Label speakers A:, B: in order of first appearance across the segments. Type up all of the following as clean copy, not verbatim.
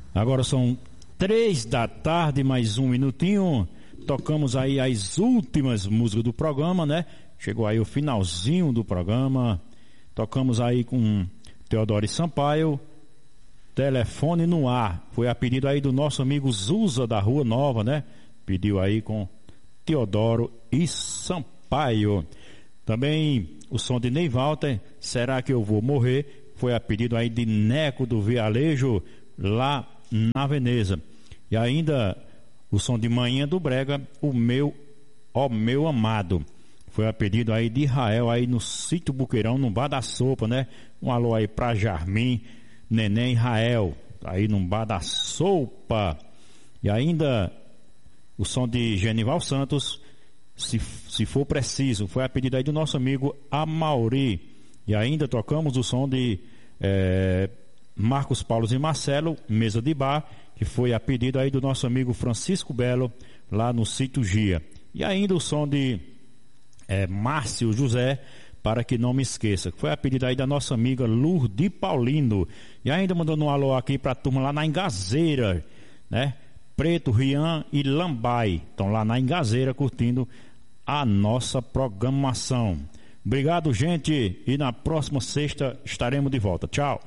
A: Agora são 3 da tarde, mais um minutinho. Tocamos aí as últimas músicas do programa, né? Chegou aí o finalzinho do programa. Tocamos aí com Teodoro Sampaio, Telefone no Ar. Foi a pedido aí do nosso amigo Zusa da Rua Nova, né? Pediu aí com Teodoro e Sampaio. Também o som de Ney Walter, Será que eu vou morrer? Foi a pedido aí de Neco do Vialejo, lá na Veneza. E ainda o som de Manhã do Brega, o meu, ó meu amado. Foi a pedido aí de Israel, aí no Sítio Buqueirão, no Bar da Sopa, né? Um alô aí pra Jarmim, Neném Israel, aí no Bar da Sopa. E ainda o som de Genival Santos, se for preciso, foi a pedido aí do nosso amigo Amauri. E ainda tocamos o som de Marcos Paulo e Marcelo, Mesa de Bar, que foi a pedido aí do nosso amigo Francisco Belo, lá no Sítio Gia. E ainda o som de Márcio José, Para Que Não Me Esqueça, que foi a pedido aí da nossa amiga Lourdes Paulino. E ainda mandando um alô aqui pra turma lá na Engazeira, né? Preto, Rian e Lambai estão lá na Engazeira curtindo a nossa programação. Obrigado, gente, e na próxima sexta estaremos de volta. Tchau.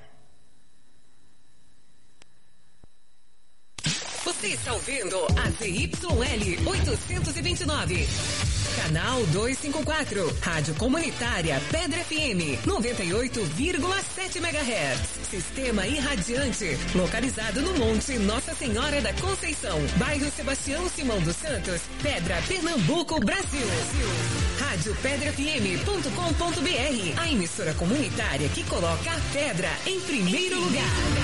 B: Você está ouvindo a ZYL 829, canal 254, Rádio Comunitária Pedra FM 98,7 MHz. Sistema irradiante, localizado no Monte Nossa Senhora da Conceição, bairro Sebastião Simão dos Santos, Pedra, Pernambuco, Brasil. Rádio PedraFM.com.br, a emissora comunitária que coloca a pedra em primeiro lugar.